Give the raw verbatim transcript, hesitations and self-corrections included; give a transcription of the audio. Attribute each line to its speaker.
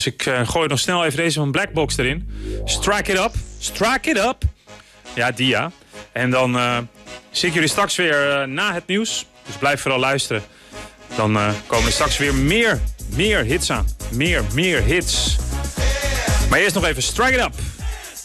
Speaker 1: Dus ik uh, gooi nog snel even deze van Blackbox erin. Strike it up. Strike it up. Ja, die ja. En dan uh, zie ik jullie straks weer uh, na het nieuws. Dus blijf vooral luisteren. Dan uh, komen er straks weer meer, meer hits aan. Meer, meer hits. Maar eerst nog even Strike it up.